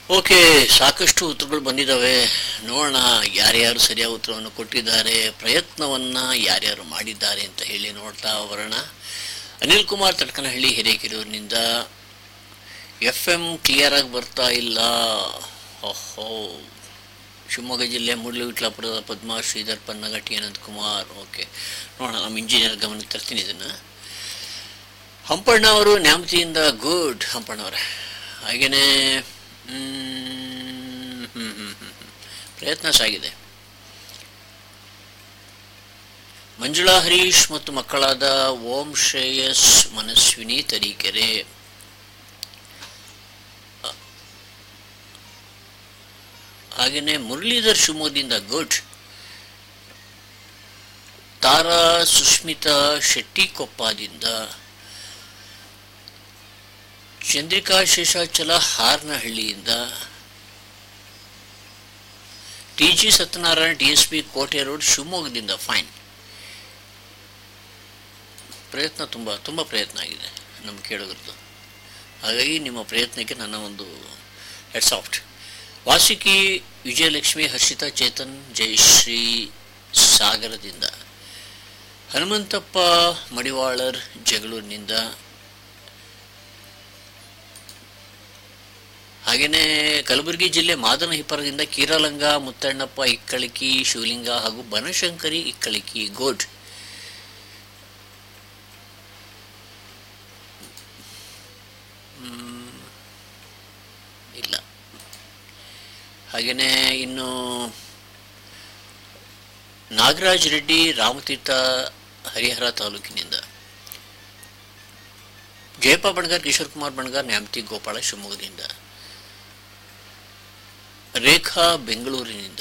Okay, ಸಾಕಷ್ಟು ಉತ್ತರಗಳು ಬಂದಿದ್ದಾವೆ. ನೋಡೋಣ ಯಾರ್ಯಾರು ಸರಿಯಾದ ಉತ್ತರವನ್ನು ಕೊಟ್ಟಿದ್ದಾರೆ, ಪ್ರಯತ್ನವನ್ನು ಯಾರ್ಯಾರು ಮಾಡಿದ್ದಾರೆ ಅಂತ ಹೇಳಿ ನೋಡ್ತಾ ಬರೋಣ. ಅನಿಲ್ ಕುಮಾರ್ ತಡ್ಕನಹಳ್ಳಿ ಹಿರೇಕೆರೂರಿನಿಂದ FM ಕ್ಲಿಯರ್ ಆಗಿ ಬರ್ತಾ ಇಲ್ಲ. ಓಹೋ. ಶಿವಮೊಗ್ಗ ಜಿಲ್ಲೆ ಮೂಡಲವಿಟ್ಲಾಪುರದ ಪದ್ಮಾ ಶ್ರೀಧರ್ ಪನ್ನಗಟ್ಟಿ ಅನಂತ್ ಕುಮಾರ್. ಓಕೆ, ನೋಡೋಣ, ನಮ್ಮ ಇಂಜಿನಿಯರ್ ಗಮನಕ್ಕೆ ತರ್ತೀನಿ ಇದನ್ನು. ಹಂಪಣ್ಣ ಅವರು ನ್ಯಾಮತಿಯಿಂದ ಗುಡ್ ಹಂಪಣ್ಣವರೇ. ಹಾಗೆಯೇ ಪ್ರಯತ್ನ ಸಾಗಿದೆ. ಮಂಜುಳಾ ಹರೀಶ್ ಮತ್ತು ಮಕ್ಕಳಾದ ಓಂ ಶ್ರೇಯಸ್, ಮನಸ್ವಿನಿ ತರೀಕೆರೆ. ಹಾಗೆಯೇ ಮುರಳೀಧರ್ ಶಿವಮೊಗ್ಗದಿಂದ ಗುಡ್. ತಾರಾ ಸುಷ್ಮಿತಾ ಶೆಟ್ಟಿಕೊಪ್ಪದಿಂದ. ಚಂದ್ರಿಕಾ ಶೇಷಾಚಲ ಹಾರನಹಳ್ಳಿಯಿಂದ. TG ಸತ್ಯನಾರಾಯಣ DSP ಕೋಟೆ ರೋಡ್ ಶಿವಮೊಗ್ಗದಿಂದ ಫೈನ್. ಪ್ರಯತ್ನ ತುಂಬ ಪ್ರಯತ್ನ ಆಗಿದೆ ನಮ್ಮ ಕೇಳೋದ್ರದ್ದು. ಹಾಗಾಗಿ ನಿಮ್ಮ ಪ್ರಯತ್ನಕ್ಕೆ ನನ್ನ ಒಂದು ಹೆಡ್ಸ್ ಆಫ್. ವಾಸುಕಿ, ವಿಜಯಲಕ್ಷ್ಮಿ, ಹರ್ಷಿತಾ, ಚೇತನ್, ಜಯಶ್ರೀ ಸಾಗರದಿಂದ. ಹನುಮಂತಪ್ಪ ಮಡಿವಾಳರ್ ಜಗಳೂರಿನಿಂದ. ಹಾಗೆಯೇ ಕಲಬುರಗಿ ಜಿಲ್ಲೆ ಮಾದನ ಹಿಪ್ಪರದಿಂದ ಕೀರಲಂಗ, ಮುತ್ತಣ್ಣಪ್ಪ ಇಕ್ಕಳಿಕಿ, ಶಿವಲಿಂಗ ಹಾಗೂ ಬನಶಂಕರಿ ಇಕ್ಕಳಿಕಿ ಗೋಡ್. ಇಲ್ಲ. ಹಾಗೆಯೇ ಇನ್ನು ನಾಗರಾಜ್ ರೆಡ್ಡಿ, ರಾಮತೀರ್ಥ, ಹರಿಹರ ತಾಲೂಕಿನಿಂದ. ಜಯಪ್ಪ ಬಣಗಾರ್, ಕಿಶೋರ್ ಕುಮಾರ್ ಬಣಗಾರ್, ನ್ಯಾಮತಿ ಗೋಪಾಳ ಶಿವಮೊಗ್ಗದಿಂದ. ರೇಖಾ ಬೆಂಗಳೂರಿನಿಂದ.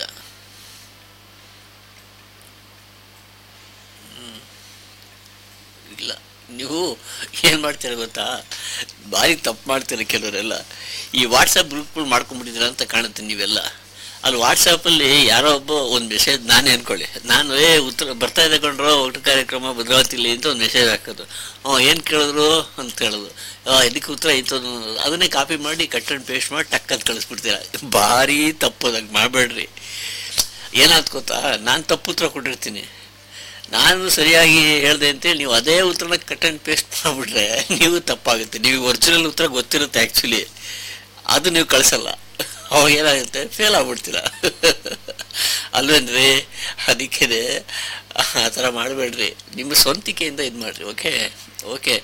ಇಲ್ಲ, ನೀವು ಏನು ಮಾಡ್ತೀರ ಗೊತ್ತಾ, ಭಾರಿ ತಪ್ಪು ಮಾಡ್ತೀರ ಕೆಲವರೆಲ್ಲ. ಈ ವಾಟ್ಸಪ್ ಗ್ರೂಪ್ಗಳು ಮಾಡ್ಕೊಂಡ್ಬಿಟ್ಟಿದ್ದೀರ ಅಂತ ಕಾಣುತ್ತೆ ನೀವೆಲ್ಲ. ಅಲ್ಲಿ ವಾಟ್ಸಪ್ಪಲ್ಲಿ ಯಾರೋ ಒಬ್ಬ ಒಂದು ಮೆಸೇಜ್, ನಾನೇ ಅಂದ್ಕೊಳ್ಳಿ, ನಾನು ಉತ್ತರ ಬರ್ತಾ ಇದೆ ಕೊಂಡ್ರೋ ಒಟ್ಟು ಕಾರ್ಯಕ್ರಮ ಭದ್ರಾವತಿಲಿ ಅಂತ ಒಂದು ಮೆಸೇಜ್ ಹಾಕೋದು. ಏನು ಕೇಳಿದ್ರು ಅಂತ ಹೇಳೋದು, ಇದಕ್ಕೆ ಉತ್ತರ ಇತ್ತು, ಅದನ್ನೇ ಕಾಪಿ ಮಾಡಿ ಕಟ್ ಆ್ಯಂಡ್ ಪೇಸ್ಟ್ ಮಾಡಿ ಟಕ್ ಅಂತ ಕಳಿಸ್ಬಿಡ್ತೀರ. ಭಾರಿ ತಪ್ಪು, ಅದಂಗೆ ಮಾಡಬೇಡ್ರಿ. ಏನಾದ್ ಗೊತ್ತಾ, ನಾನು ತಪ್ಪು ಉತ್ತರ ಕೊಟ್ಟಿರ್ತೀನಿ, ನಾನು ಸರಿಯಾಗಿ ಹೇಳಿದೆ ಅಂತೇಳಿ ನೀವು ಅದೇ ಉತ್ತರನ ಕಟ್ ಆ್ಯಂಡ್ ಪೇಸ್ಟ್ ಮಾಡಿಬಿಟ್ರೆ ನೀವು ತಪ್ಪಾಗುತ್ತೆ. ನೀವು ಒರಿಜಿನಲ್ ಉತ್ತರ ಗೊತ್ತಿರುತ್ತೆ ಆ್ಯಕ್ಚುಲಿ, ಅದು ನೀವು ಕಳಿಸಲ್ಲ. ಅವಾಗ ಏನಾಗುತ್ತೆ, ಫೇಲ್ ಆಗ್ಬಿಡ್ತೀರ ಅಲ್ವೇನ್ರಿ. ಅದಕ್ಕೆ ಆ ಥರ ಮಾಡಬೇಡ್ರಿ, ನಿಮ್ಮ ಸ್ವಂತಿಕೆಯಿಂದ ಇದು ಮಾಡಿರಿ. ಓಕೆ.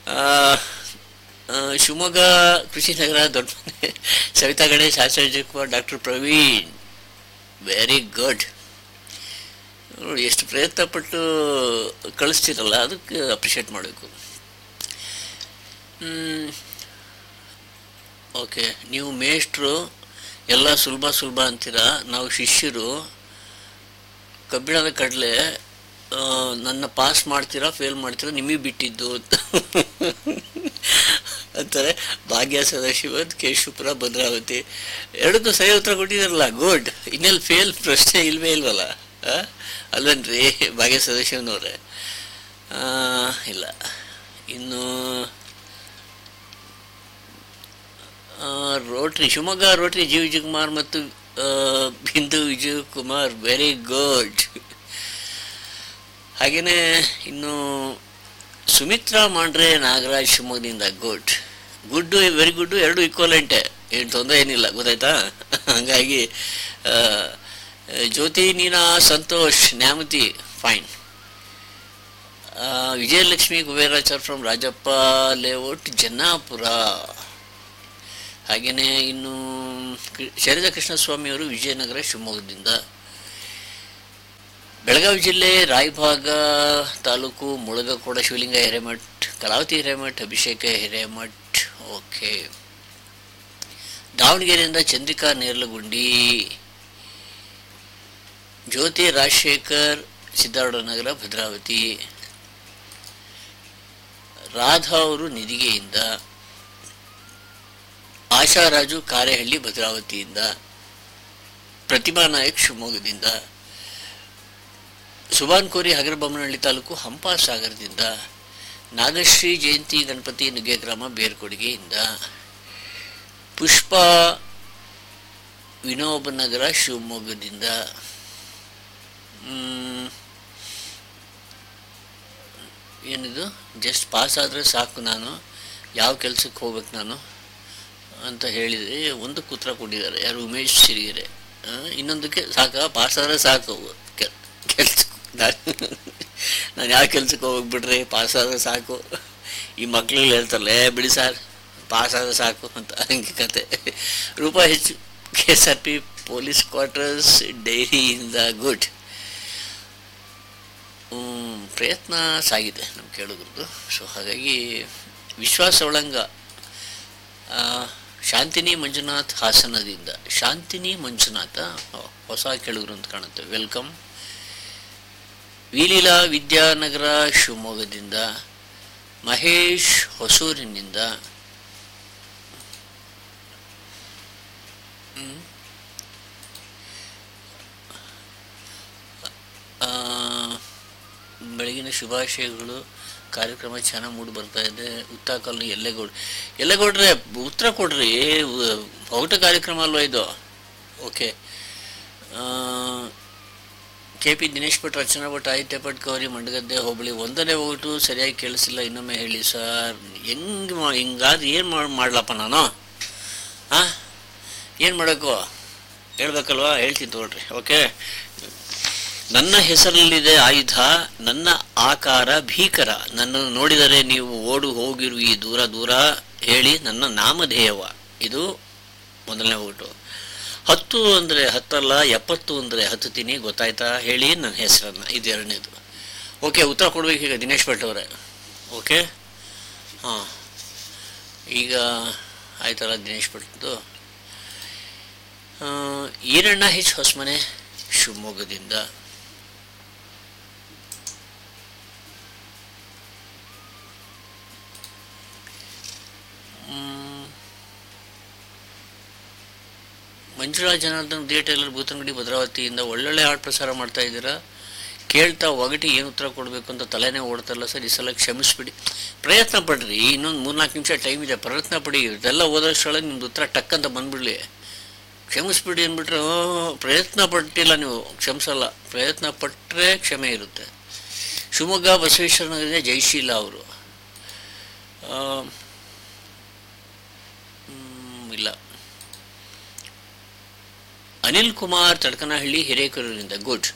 ಶಿವಮೊಗ್ಗ ಕೃಷಿನಗರ ದೊಡ್ಡ ಮನೆ, ಸವಿತಾ ಗಣೇಶ್, ಆಚಾರ್ಯ Kumar, doctor Praveen, very good. ಎಷ್ಟು ಪ್ರಯತ್ನಪಟ್ಟು ಕಳಿಸ್ತೀರಲ್ಲ, ಅದಕ್ಕೆ ಅಪ್ರಿಷಿಯೇಟ್ ಮಾಡಬೇಕು. ಓಕೆ, ನೀವು ಮೇಷ್ಟ್ರು ಎಲ್ಲ ಸುಲಭ ಅಂತೀರ, ನಾವು ಶಿಷ್ಯರು ಕಬ್ಬಿಣದ ಕಡಲೆ ನನ್ನ ಪಾಸ್ ಮಾಡ್ತೀರಾ ಫೇಲ್ ಮಾಡ್ತೀರಾ ನಿಮಗೆ ಬಿಟ್ಟಿದ್ದು ಅಂತಾರೆ. ಭಾಗ್ಯ ಸದಾಶಿವತ್, ಕೇಶವಪುರ, ಭದ್ರಾವತಿ ಎರಡಕ್ಕೂ ಸರಿ ಉತ್ತರ ಕೊಟ್ಟಿದಾರಲ್ಲ, ಗುಡ್. ಇನ್ನೆಲ್ಲಿ ಫೇಲ್ ಪ್ರಶ್ನೆ ಇಲ್ವಲ್ಲ ಅಲ್ವೇನ್ರಿ ಭಾಗ್ಯ ಸದಾಶಿವನವ್ರೆ? ಇಲ್ಲ. ಇನ್ನು rotary, Shivamogga rotary G Vijayakumar ಮತ್ತು ಬಿಂದು ವಿಜಯಕುಮಾರ್, ವೆರಿ ಗುಡ್. ಹಾಗೆಯೇ ಇನ್ನು ಸುಮಿತ್ರಾ ಮಾಂಡ್ರೆ, ನಾಗರಾಜ್ ಶಿವಮೊಗ್ಗದಿಂದ ಗುಡ್. ವೆರಿ ಗುಡ್, ಎರಡು ಈಕ್ವಲೆಂಟೇ, ಏನು ತೊಂದರೆ ಏನಿಲ್ಲ, ಗೊತ್ತಾಯ್ತಾ? ಹಾಗಾಗಿ ಜ್ಯೋತಿ, ನೀನಾ, Santosh, Nyamathi fine. Vijayalakshmi Kuberachar from Rajappa layout, Jannapura. ಹಾಗೆಯೇ ಇನ್ನು ಶೈಲಜಾ ಕೃಷ್ಣಸ್ವಾಮಿಯವರು ವಿಜಯನಗರ ಶಿವಮೊಗ್ಗದಿಂದ. ಬೆಳಗಾವಿ ಜಿಲ್ಲೆ ರಾಯಭಾಗ ತಾಲೂಕು ಮುಳಗಕೋಡ ಶಿವಲಿಂಗ ಹಿರೇಮಠ್, ಕಲಾವತಿ ಹಿರೇಮಠ್, ಅಭಿಷೇಕ ಹಿರೇಮಠ್. ಓಕೆ. ದಾವಣಗೆರೆಯಿಂದ ಚಂದ್ರಿಕಾ ನೇರ್ಲಗುಂಡಿ, ಜ್ಯೋತಿ ರಾಜಶೇಖರ್, ಸಿದ್ದಾರೂಢ ನಗರ, ಭದ್ರಾವತಿ. ರಾಧಾ ಅವರು ನಿಧಿಗೆಯಿಂದ. ಆಶಾರಾಜು ಕಾರೆಹಳ್ಳಿ, ಭದ್ರಾವತಿಯಿಂದ. ಪ್ರತಿಮಾ ನಾಯಕ್ ಶಿವಮೊಗ್ಗದಿಂದ. ಸುಭಾನ್ ಕೋರಿ, ಹಗರಬೊಮ್ಮನಹಳ್ಳಿ ತಾಲೂಕು, ಹಂಪಾಸಾಗರದಿಂದ. ನಾಗಶ್ರೀ ಜಯಂತಿ ಗಣಪತಿ, ನುಗ್ಗೆಗ್ರಾಮ, ಬೇರ್ಕೊಡುಗೆಯಿಂದ. ಪುಷ್ಪ ವಿನೋಬ ನಗರ ಶಿವಮೊಗ್ಗದಿಂದ. ಏನಿದು, ಜಸ್ಟ್ ಪಾಸ್ ಆದರೆ ಸಾಕು, ನಾನು ಯಾವ ಕೆಲಸಕ್ಕೆ ಹೋಗ್ಬೇಕು ನಾನು ಅಂತ ಹೇಳಿದರೆ ಒಂದಕ್ಕೆ ಉತ್ತರ ಕೊಟ್ಟಿದ್ದಾರೆ, ಯಾರು ಉಮೇಶ್ ಸಿರಿಗೆರೆ. ಇನ್ನೊಂದಕ್ಕೆ ಸಾಕು, ಪಾಸ್ ಆದರೆ ಸಾಕು ಕೆಲ್ಸ, ನಾನು ಯಾವ ಕೆಲ್ಸಕ್ಕೆ ಹೋಗ್ಬಿಡ್ರಿ, ಪಾಸ್ ಆದರೆ ಸಾಕು. ಈ ಮಕ್ಳಿಗೆ ಹೇಳ್ತಾರಲ್ಲ, ಬಿಡಿ ಸರ್ ಪಾಸ್ ಆದರೆ ಸಾಕು ಅಂತ, ಹಂಗೆ ಕತೆ. ರೂಪಾ ಹೆಚ್ಚು, KSRP ಪೊಲೀಸ್ ಕ್ವಾರ್ಟರ್ಸ್ ಡೈರಿಯಿಂದ ಗುಡ್. ಪ್ರಯತ್ನ ಸಾಗಿದೆ ನಮ್ಮ ಕೇಳೋದ್ರದ್ದು. ಸೊ ಹಾಗಾಗಿ ವಿಶ್ವಾಸ ಒಳಂಗ ಶಾಂತಿನಿ ಮಂಜುನಾಥ್ ಹಾಸನದಿಂದ. ಶಾಂತಿನಿ ಮಂಜುನಾಥ ಹೊಸ ಕೇಳುಗರು ಅಂತ ಕಾಣುತ್ತೆ, ವೆಲ್ಕಮ್. ವಿಲೀಲಾ ವಿದ್ಯಾನಗರ ಶಿವಮೊಗ್ಗದಿಂದ. ಮಹೇಶ್ ಹೊಸೂರಿನಿಂದ. ಬೆಳಗಿನ ಶುಭಾಶಯಗಳು, ಕಾರ್ಯಕ್ರಮ ಚೆನ್ನಾಗಿ ಮೂಡಿ ಬರ್ತಾ ಇದೆ. ಉತ್ತಾ ಕಾಲನಿ ಎಲ್ಲೇಗೌಡ್ರೆ ಉತ್ತರ ಕೊಡ್ರಿ, ಔಟ ಕಾರ್ಯಕ್ರಮ ಅಲ್ವಾ ಇದು? ಓಕೆ. KP ದಿನೇಶ್ ಭಟ್, ರಚನಾ ಭಟ್, ಆದಿತ್ಯ ಭಟ್, ಗೌರಿ ಮಂಡಗದ್ದೆ ಹೋಬಳಿ. ಒಂದನೇ ಓಟು ಸರಿಯಾಗಿ ಕೇಳಿಸಿಲ್ಲ, ಇನ್ನೊಮ್ಮೆ ಹೇಳಿ ಸರ್. ಹಿಂಗಾದ್ರೆ ಏನು ಮಾಡ್ಲಪ್ಪ ನಾನು? ಏನು ಮಾಡೋಕ್ಕೋ ಹೇಳ್ಬೇಕಲ್ವಾ? ಹೇಳ್ತೀನಿ ತಗೊಳ್ರಿ. ಓಕೆ. ನನ್ನ ಹೆಸರಲ್ಲಿದೆ ಆಯುಧ, ನನ್ನ ಆಕಾರ ಭೀಕರ, ನನ್ನನ್ನು ನೋಡಿದರೆ ನೀವು ಓಡು ಹೋಗಿರು ಈ ದೂರ ದೂರ, ಹೇಳಿ ನನ್ನ ನಾಮಧೇಯವ. ಇದು ಮೊದಲನೇ ಓಟು. 10 ಅಂದರೆ 10 ಅಲ್ಲ, 70 ಅಂದರೆ ಹತ್ತುತ್ತೀನಿ, ಗೊತ್ತಾಯ್ತಾ? ಹೇಳಿ ನನ್ನ ಹೆಸರನ್ನು. ಇದು ಎರಡನೇದು. ಓಕೆ, ಉತ್ತರ ಕೊಡ್ಬೇಕು ಈಗ ದಿನೇಶ್ ಭಟ್ ಅವರೇ. ಓಕೆ, ಹಾಂ, ಈಗ ಆಯ್ತಲ್ಲ ದಿನೇಶ್ ಭಟ್ದು. ಈರಣ್ಣ ಹೆಚ್ ಹೊಸಮನೆ ಶಿವಮೊಗ್ಗದಿಂದ. ಮಂಜುಳಾ ಜನಾರ್ದನ್, ದೇ ಟೈಲರ್, ಬೂತನಗುಡಿ ಭದ್ರಾವತಿಯಿಂದ. ಒಳ್ಳೊಳ್ಳೆ ಹಾಡು ಪ್ರಸಾರ ಮಾಡ್ತಾ ಇದ್ದೀರಾ, ಕೇಳ್ತಾ ಒಗಟಿ ಏನು ಉತ್ತರ ಕೊಡಬೇಕು ಅಂತ ತಲೆನೇ ಓಡ್ತಾರಲ್ಲ ಸರ್. ಈ ಸಲ ಕ್ಷಮಿಸ್ಬಿಡಿ, ಪ್ರಯತ್ನ ಪಡ್ರಿ. ಇನ್ನೊಂದು 3-4 ನಿಮಿಷ ಟೈಮ್ ಇದೆ, ಪ್ರಯತ್ನ ಪಡಿ. ಇದೆಲ್ಲ ಓದೋಷ್ಟೊಳಗೆ ನಿಮ್ದು ಉತ್ತರ ಟಕ್ ಅಂತ ಬಂದ್ಬಿಡ್ಲಿ. ಕ್ಷಮಿಸ್ಬಿಡಿ ಅಂದ್ಬಿಟ್ರೆ ಪ್ರಯತ್ನ ಪಟ್ಟಿಲ್ಲ ನೀವು, ಕ್ಷಮಿಸಲ್ಲ. ಪ್ರಯತ್ನ ಪಟ್ಟರೆ ಕ್ಷಮೆ ಇರುತ್ತೆ. ಶಿವಮೊಗ್ಗ ಬಸವೇಶ್ವರ ನಗರದಿಂದ ಜಯಶೀಲ ಅವರು. ಇಲ್ಲ. ಅನಿಲ್ ಕುಮಾರ್ ತಡ್ಕನಹಳ್ಳಿ ಹಿರೇಕೆರೂರಿನಿಂದ, ಗುಡ್.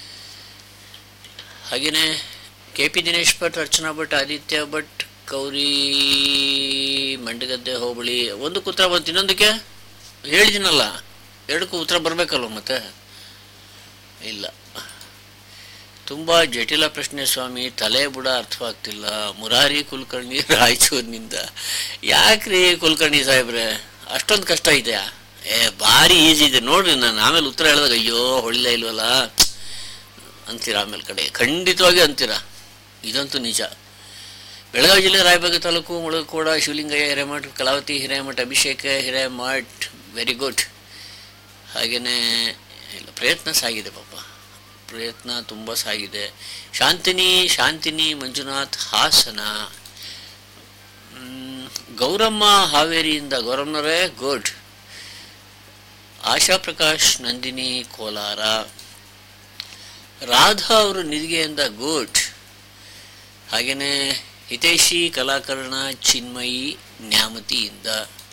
ಹಾಗೆಯೇ KP ದಿನೇಶ್ ಭಟ್, ರಚನಾ ಭಟ್, ಆದಿತ್ಯ ಭಟ್, ಗೌರಿ ಮಂಡಗದ್ದೆ ಹೋಬಳಿ. ಒಂದಕ್ಕೆ ಉತ್ತರ ಬಂತು, ಇನ್ನೊಂದಕ್ಕೆ ಹೇಳಿದ್ದೀನಲ್ಲ, ಎರಡಕ್ಕೂ ಉತ್ತರ ಬರಬೇಕಲ್ವ ಮತ್ತೆ? ಇಲ್ಲ. ತುಂಬ ಜಟಿಲ ಪ್ರಶ್ನೆ ಸ್ವಾಮಿ, ತಲೆ ಬುಡ ಅರ್ಥವಾಗ್ತಿಲ್ಲ. ಮುರಾರಿ ಕುಲಕರ್ಣಿ ರಾಯಚೂರಿನಿಂದ. ಯಾಕ್ರಿ ಕುಲಕರ್ಣಿ ಸಾಹೇಬ್ರೆ ಅಷ್ಟೊಂದು ಕಷ್ಟ ಇದೆಯಾ? ಭಾರಿ ಈಸಿ ಇದೆ ನೋಡ್ರಿ. ನಾನು ಆಮೇಲೆ ಉತ್ತರ ಹೇಳಿದಾಗ ಅಯ್ಯೋ ಹೊಳಿಲ್ಲ ಇಲ್ವಲ್ಲ ಅಂತೀರ, ಆಮೇಲೆ ಕಡೆ ಖಂಡಿತವಾಗಿ ಅಂತೀರ, ಇದಂತೂ ನಿಜ. ಬೆಳಗಾವಿ ಜಿಲ್ಲೆ ರಾಯಬಾಗ ತಾಲೂಕು ಮುಳಕೋಡ ಶಿವಲಿಂಗಯ್ಯ ಹಿರೇಮಠ್, ಕಲಾವತಿ ಹಿರೇಮಠ್, ಅಭಿಷೇಕ ಹಿರೇಮಠ್, ವೆರಿ ಗುಡ್. ಹಾಗೆಯೇ ಇಲ್ಲ, ಪ್ರಯತ್ನ ಸಾಗಿದೆ ಪಾಪ, ಪ್ರಯತ್ನ ತುಂಬ ಸಾಗಿದೆ. ಶಾಂತಿನಿ ಮಂಜುನಾಥ್ ಹಾಸನ. ಗೌರಮ್ಮ ಹಾವೇರಿಯಿಂದ, ಗೌರಮ್ಮನವರೇ ಗುಡ್. ಆಶಾ ಪ್ರಕಾಶ್ ನಂದಿನಿ ಕೋಲಾರ. ರಾಧಾ ಅವರು ನಿಧಿಗೆಯಿಂದ, ಗುಡ್. ಹಾಗೆಯೇ ಹಿತೈಷಿ ಕಲಾಕರಣ ಚಿನ್ಮಯಿ ನ್ಯಾಮತಿಯಿಂದ.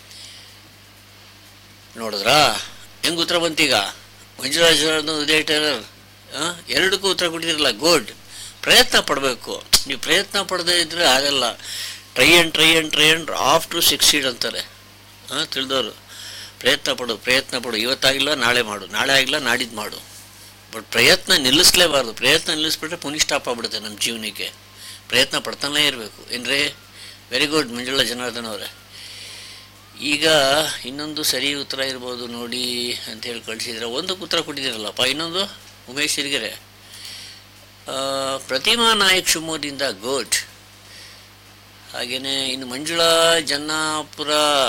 ನೋಡಿದ್ರಾ ಹೆಂಗೆ ಉತ್ತರ ಬಂತೀಗ? ಮಂಜುರಾಜ್ ಉದಯ ಟೈಲರ್ ಎರಡಕ್ಕೂ ಉತ್ತರ ಕೊಟ್ಟಿದ್ರಲ್ಲ, ಗುಡ್. ಪ್ರಯತ್ನ ಪಡಬೇಕು. ನೀವು ಪ್ರಯತ್ನ ಪಡದೇ ಇದ್ರೆ ಆಗಲ್ಲ. Try and of to succeed ಅಂತಾರೆ ತಿಳಿದವರು. ಪ್ರಯತ್ನ ಪಡು. ಇವತ್ತಾಗಿಲ್ಲ ನಾಳೆ ಮಾಡು, ನಾಳೆ ಆಗಿಲ್ಲ ನಾಡಿದ್ದು ಮಾಡು. ಬಟ್ ಪ್ರಯತ್ನ ನಿಲ್ಲಿಸಲೇಬಾರ್ದು. ಪ್ರಯತ್ನ ನಿಲ್ಲಿಸ್ಬಿಟ್ರೆ ಪುನಃ ಸ್ಟಾಪ್ ಆಗ್ಬಿಡುತ್ತೆ ನಮ್ಮ ಜೀವನಕ್ಕೆ. ಪ್ರಯತ್ನ ಪಡ್ತಾನೇ ಇರಬೇಕು. ಏನ್ರಿ? ವೆರಿ ಗುಡ್ ಮಂಜುಳಾ ಜನಾರ್ದನ್ ಅವರೇ. ಈಗ ಇನ್ನೊಂದು ಸರಿ ಉತ್ತರ ಇರ್ಬೋದು ನೋಡಿ ಅಂತ ಹೇಳಿ ಕಳಿಸಿದ್ರೆ, ಒಂದಕ್ಕೆ ಉತ್ತರ ಕೊಟ್ಟಿದ್ದೀರಲ್ಲಪ್ಪ. ಇನ್ನೊಂದು ಉಮೇಶ್ ಸಿರಿಗೆರೆ. ಪ್ರತಿಮಾ ನಾಯಕ್ ಶಿವಮೊಗ್ಗದಿಂದ, ಗುಡ್. ಹಾಗೆಯೇ ಇನ್ನು ಮಂಜುಳಾ ಜನ್ನಾಪುರ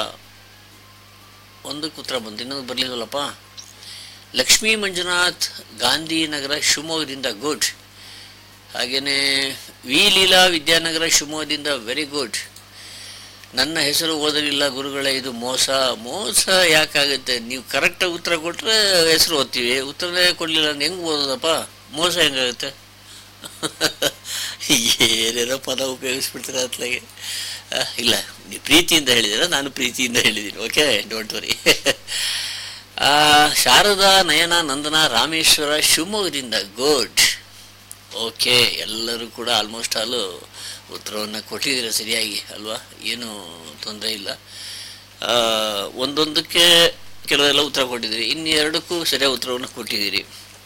ಒಂದಕ್ಕೆ ಉತ್ತರ ಬಂತು, ಇನ್ನೊಂದು ಬರಲಿಲ್ಲಪ್ಪ. ಲಕ್ಷ್ಮೀ ಮಂಜುನಾಥ್ ಗಾಂಧಿನಗರ ಶಿವಮೊಗ್ಗದಿಂದ, ಗುಡ್. ಹಾಗೆಯೇ ವಿ ಲೀಲಾ ವಿದ್ಯಾನಗರ ಶಿವಮೊಗ್ಗದಿಂದ, ವೆರಿ ಗುಡ್. ನನ್ನ ಹೆಸರು ಓದಲಿಲ್ಲ ಗುರುಗಳೇ, ಇದು ಮೋಸ. ಮೋಸ ಯಾಕಾಗುತ್ತೆ? ನೀವು ಕರೆಕ್ಟಾಗಿ ಉತ್ತರ ಕೊಟ್ಟರೆ ಹೆಸರು ಓದ್ತೀವಿ, ಉತ್ತರನೇ ಕೊಡಲಿಲ್ಲ ಅಂದ್ರೆ ಹೆಂಗೆ ಓದೋದಪ್ಪ? ಮೋಸ ಹೆಂಗಾಗುತ್ತೆ? ಏನೇನೋ ಪದ ಉಪಯೋಗಿಸ್ಬಿಡ್ತೀರ ಅತ್ಲಾಗೆ. ಇಲ್ಲ, ನೀವು ಪ್ರೀತಿಯಿಂದ ಹೇಳಿದ್ದೀರ, ನಾನು ಪ್ರೀತಿಯಿಂದ ಹೇಳಿದ್ದೀನಿ. Okay, don't worry. ಶಾರದಾ, ನಯನ, ನಂದನ, ರಾಮೇಶ್ವರ, ಶಿವಮೊಗ್ಗದಿಂದ ಗುಡ್. ಓಕೆ, ಎಲ್ಲರೂ ಕೂಡ ಆಲ್ಮೋಸ್ಟ್ ಆಲು ಉತ್ತರವನ್ನು ಕೊಟ್ಟಿದ್ದೀರ ಸರಿಯಾಗಿ ಅಲ್ವಾ? ಏನು ತೊಂದರೆ ಇಲ್ಲ. ಒಂದೊಂದಕ್ಕೆ ಕೆಲವೆಲ್ಲ ಉತ್ತರ ಕೊಟ್ಟಿದ್ದೀರಿ, ಇನ್ನೆರಡಕ್ಕೂ ಸರಿಯಾದ ಉತ್ತರವನ್ನು ಕೊಟ್ಟಿದ್ದೀರಿ.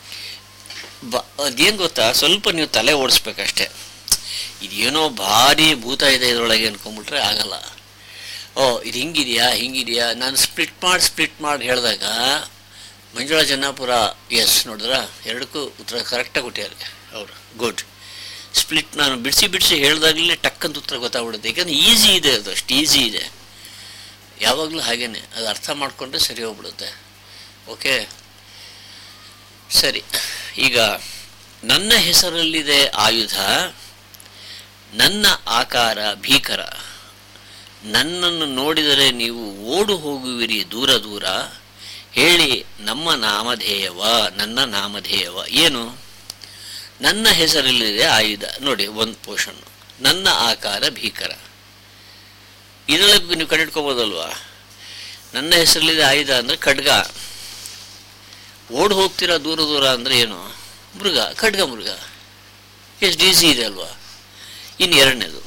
ಅದೇನು ಗೊತ್ತಾ, ಸ್ವಲ್ಪ ನೀವು ತಲೆ ಓಡಿಸ್ಬೇಕಷ್ಟೆ. ಇದೇನೋ ಭಾರಿ ಭೂತ ಇದೆ ಇದರೊಳಗೆ ಅನ್ಕೊಂಡ್ಬಿಟ್ರೆ ಆಗಲ್ಲ. ಇದು ಹಿಂಗಿದೆಯಾ ನಾನು ಸ್ಪ್ಲಿಟ್ ಮಾಡಿ ಹೇಳಿದಾಗ ಮಂಜುಳಾ ಜನ್ನಾಪುರ ಎಸ್ ನೋಡಿದ್ರ, ಎರಡಕ್ಕೂ ಉತ್ತರ ಕರೆಕ್ಟಾಗಿ ಕೊಟ್ಟಿದ್ದಾರೆ ಅವರು. ಗುಡ್. ಸ್ಪ್ಲಿಟ್ ನಾನು ಬಿಡಿಸಿ ಹೇಳಿದಾಗಲೇ ಟಕ್ಕಂತ ಉತ್ತರ ಗೊತ್ತಾಗ್ಬಿಡುತ್ತೆ, ಯಾಕಂದ್ರೆ ಈಸಿ ಇದೆ, ಅದು ಅಷ್ಟು ಈಸಿ ಇದೆ. ಯಾವಾಗಲೂ ಹಾಗೇನೆ, ಅದು ಅರ್ಥ ಮಾಡಿಕೊಂಡ್ರೆ ಸರಿ ಹೋಗ್ಬಿಡುತ್ತೆ. ಓಕೆ, ಸರಿ. ಈಗ ನನ್ನ ಹೆಸರಲ್ಲಿದೆ ಆಯುಧ, ನನ್ನ ಆಕಾರ ಭೀಕರ, ನನ್ನನ್ನು ನೋಡಿದರೆ ನೀವು ಓಡು ಹೋಗುವಿರಿ ದೂರ ದೂರ, ಹೇಳಿ ನಮ್ಮ ನಾಮಧೇಯವ, ನನ್ನ ನಾಮಧೇಯವ ಏನು? ನನ್ನ ಹೆಸರಲ್ಲಿದೆ ಆಯುಧ, ನೋಡಿ ಒಂದು ಪೋರ್ಷನ್, ನನ್ನ ಆಕಾರ ಭೀಕರ. ಇದರೊಳಗೆ ನೀವು ಕಂಡಿಡ್ಕೋಬೋದಲ್ವಾ? ನನ್ನ ಹೆಸರಲ್ಲಿದೆ ಆಯುಧ ಅಂದರೆ ಖಡ್ಗ, ಓಡ್ ಹೋಗ್ತೀರಾ ದೂರ ದೂರ ಅಂದರೆ ಏನು? ಮೃಗ, ಖಡ್ಗ ಮೃಗ. ಎಷ್ಟು ಈಸಿ ಇದೆ ಅಲ್ವಾ? ಇನ್ನು ಎರಡನೇದು,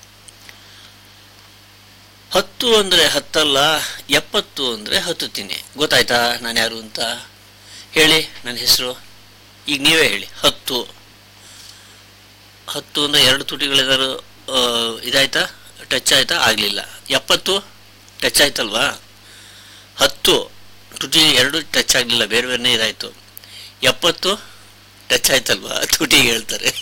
10 ಅಂದರೆ 10 ಅಲ್ಲ, 70 ಅಂದರೆ ಹತ್ತುತ್ತೀನಿ. ಗೊತ್ತಾಯ್ತಾ ನಾನು ಯಾರು ಅಂತ? ಹೇಳಿ ನನ್ನ ಹೆಸರು. ಈಗ ನೀವೇ ಹೇಳಿ. 10 ಅಂದರೆ 2 ತುಟಿಗಳಿದಾರು, ಇದಾಯ್ತಾ? ಟಚ್ ಆಯ್ತಾ? ಆಗಲಿಲ್ಲ. 70 ಟಚ್ ಆಯ್ತಲ್ವಾ? 10 ತುಟಿ 2 ಟಚ್ ಆಗಲಿಲ್ಲ, ಬೇರೆ ಬೇರೆನೇ ಇದಾಯಿತು. 70 ಟಚ್ ಆಯ್ತಲ್ವಾ? ತುಟಿಗೆ ಹೇಳ್ತಾರೆ.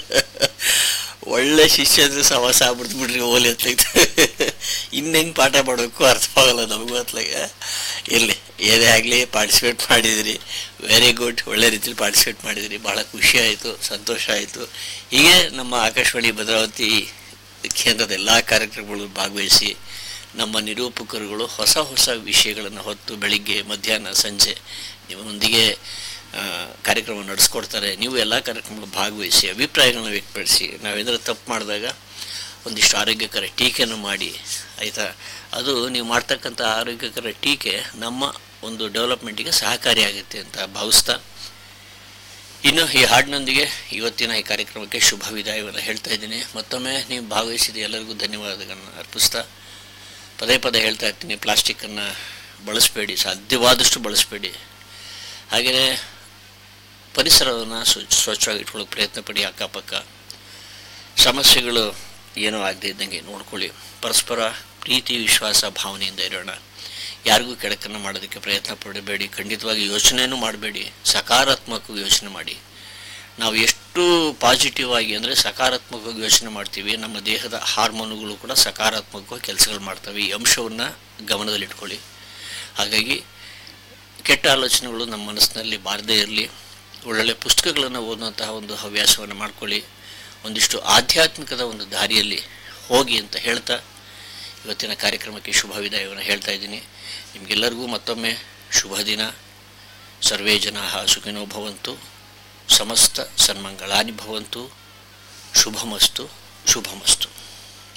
ಒಳ್ಳೆ ಶಿಷ್ಯಂದ್ರೆ ಸವಾಸ ಆಗ್ಬಿಡ್ತು ಓಲಿ ಅತ್ಲಾಗ. ಇನ್ನೆಂಗೆ ಪಾಠ ಮಾಡಬೇಕು ಅರ್ಥವಾಗಲ್ಲ ನಮಗೂ ಅತ್ಲಾಗೆ. ಇರಲಿ, ಏನೇ ಆಗಲಿ ಪಾರ್ಟಿಸಿಪೇಟ್ ಮಾಡಿದಿರಿ, ವೆರಿ ಗುಡ್. ಒಳ್ಳೆ ರೀತಿಯಲ್ಲಿ ಪಾರ್ಟಿಸಿಪೇಟ್ ಮಾಡಿದಿರಿ, ಭಾಳ ಖುಷಿ ಆಯಿತು, ಸಂತೋಷ ಆಯಿತು. ಹೀಗೆ ನಮ್ಮ ಆಕಾಶವಾಣಿ ಭದ್ರಾವತಿ ಕೇಂದ್ರದ ಎಲ್ಲ ಕಾರ್ಯಕ್ರಮಗಳು ಭಾಗವಹಿಸಿ ನಮ್ಮ ನಿರೂಪಕರುಗಳು ಹೊಸ ವಿಷಯಗಳನ್ನು ಹೊತ್ತು ಬೆಳಿಗ್ಗೆ ಮಧ್ಯಾಹ್ನ ಸಂಜೆ ನಿಮ್ಮೊಂದಿಗೆ ಕಾರ್ಯಕ್ರಮ ನಡೆಸ್ಕೊಡ್ತಾರೆ. ನೀವು ಎಲ್ಲ ಕಾರ್ಯಕ್ರಮಗಳು ಭಾಗವಹಿಸಿ ಅಭಿಪ್ರಾಯಗಳನ್ನ ವ್ಯಕ್ತಪಡಿಸಿ, ನಾವೇನಾದ್ರೂ ತಪ್ಪು ಮಾಡಿದಾಗ ಒಂದಿಷ್ಟು ಆರೋಗ್ಯಕರ ಟೀಕೆಯನ್ನು ಮಾಡಿ, ಆಯಿತಾ? ಅದು ನೀವು ಮಾಡ್ತಕ್ಕಂಥ ಆರೋಗ್ಯಕರ ಟೀಕೆ ನಮ್ಮ ಒಂದು ಡೆವಲಪ್ಮೆಂಟಿಗೆ ಸಹಕಾರಿಯಾಗುತ್ತೆ ಅಂತ ಭಾವಿಸ್ತಾ, ಇನ್ನು ಈ ಹಾಡಿನೊಂದಿಗೆ ಇವತ್ತಿನ ಈ ಕಾರ್ಯಕ್ರಮಕ್ಕೆ ಶುಭ ವಿದಾಯವನ್ನು ಹೇಳ್ತಾ ಇದ್ದೀನಿ. ಮತ್ತೊಮ್ಮೆ ನೀವು ಭಾಗವಹಿಸಿದ ಎಲ್ಲರಿಗೂ ಧನ್ಯವಾದಗಳನ್ನು ಅರ್ಪಿಸ್ತಾ, ಪದೇ ಹೇಳ್ತಾ ಇರ್ತೀನಿ, ಪ್ಲಾಸ್ಟಿಕ್ಕನ್ನು ಬಳಸಬೇಡಿ, ಸಾಧ್ಯವಾದಷ್ಟು ಬಳಸಬೇಡಿ. ಹಾಗೆಯೇ ಪರಿಸರವನ್ನು ಸ್ವಚ್ಛವಾಗಿ ಇಟ್ಕೊಳ್ಳೋಕೆ ಪ್ರಯತ್ನ ಪಡಿ. ಅಕ್ಕಪಕ್ಕ ಸಮಸ್ಯೆಗಳು ಏನೂ ಆಗದೆ ಇದ್ದಂಗೆ ನೋಡ್ಕೊಳ್ಳಿ. ಪರಸ್ಪರ ಪ್ರೀತಿ ವಿಶ್ವಾಸ ಭಾವನೆಯಿಂದ ಇರೋಣ. ಯಾರಿಗೂ ಕೆಡಕನ್ನು ಮಾಡೋದಕ್ಕೆ ಪ್ರಯತ್ನ ಪಡಬೇಡಿ. ಖಂಡಿತವಾಗಿ ಯೋಚನೆಯೂ ಮಾಡಬೇಡಿ, ಸಕಾರಾತ್ಮಕವಾಗಿ ಯೋಚನೆ ಮಾಡಿ. ನಾವು ಎಷ್ಟು ಪಾಸಿಟಿವ್ ಆಗಿ ಅಂದರೆ ಸಕಾರಾತ್ಮಕವಾಗಿ ಯೋಚನೆ ಮಾಡ್ತೀವಿ, ನಮ್ಮ ದೇಹದ ಹಾರ್ಮೋನುಗಳು ಕೂಡ ಸಕಾರಾತ್ಮಕವಾಗಿ ಕೆಲಸಗಳು ಮಾಡ್ತವೆ. ಈ ಅಂಶವನ್ನು ಗಮನದಲ್ಲಿಟ್ಕೊಳ್ಳಿ. ಹಾಗಾಗಿ ಕೆಟ್ಟ ಆಲೋಚನೆಗಳು ನಮ್ಮ ಮನಸ್ಸಿನಲ್ಲಿ ಬಾರದೇ ಇರಲಿ. ಒಳ್ಳೊಳ್ಳೆ ಪುಸ್ತಕಗಳನ್ನು ಓದುವಂತಹ ಒಂದು ಹವ್ಯಾಸವನ್ನು ಮಾಡ್ಕೊಳ್ಳಿ. ಒಂದಿಷ್ಟು ಆಧ್ಯಾತ್ಮಿಕದ ಒಂದು ದಾರಿಯಲ್ಲಿ ಹೋಗಿ ಅಂತ ಹೇಳ್ತಾ ಇವತ್ತಿನ ಕಾರ್ಯಕ್ರಮಕ್ಕೆ ಶುಭ ವಿದಾಯವನ್ನು ಹೇಳ್ತಾ ಇದ್ದೀನಿ. ನಿಮಗೆಲ್ಲರಿಗೂ ಮತ್ತೊಮ್ಮೆ ಶುಭ ದಿನ. ಸರ್ವೇ ಜನಾಃ ಸುಖಿನೋ ಭವಂತು, ಸಮಸ್ತ ಸನ್ಮಂಗಳಾನಿ ಭವಂತು. ಶುಭಮಸ್ತು.